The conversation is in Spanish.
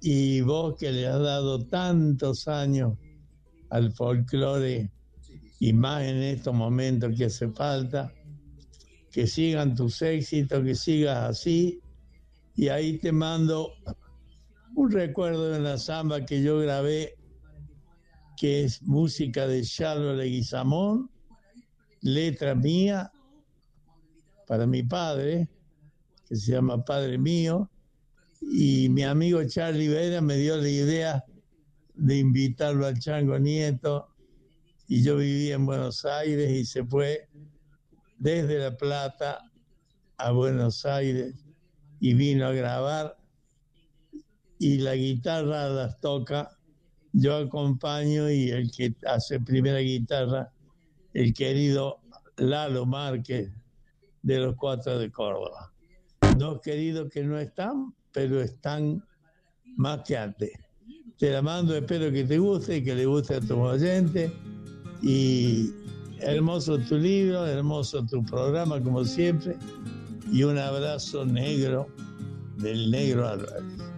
Y vos que le has dado tantos años al folclore, y más en estos momentos que hace falta, que sigan tus éxitos, que sigas así. Y ahí te mando un recuerdo de la samba que yo grabé, que es música de Charles Leguizamón, letra mía, para mi padre, que se llama Padre Mío, y mi amigo Charlie Vera me dio la idea de invitarlo al Chango Nieto, y yo vivía en Buenos Aires y se fue desde La Plata a Buenos Aires y vino a grabar, y la guitarra las toca, yo acompaño, y el que hace primera guitarra, el querido Lalo Márquez de los Cuatro de Córdoba. Dos queridos que no están, pero están más que antes. Te la mando, espero que te guste y que le guste a tus oyentes. Y hermoso tu libro, hermoso tu programa, como siempre. Y un abrazo negro del Negro Álvarez.